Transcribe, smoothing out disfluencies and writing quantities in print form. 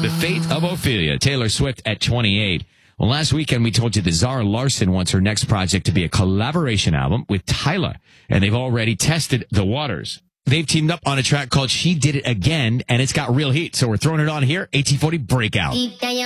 The fate of Ophelia, Taylor Swift at 28. Well, last weekend we told you that Zara Larsson wants her next project to be a collaboration album with Tyla, and they've already tested the waters. They've teamed up on a track called She Did It Again, and it's got real heat, so we're throwing it on here. AT40 Breakout.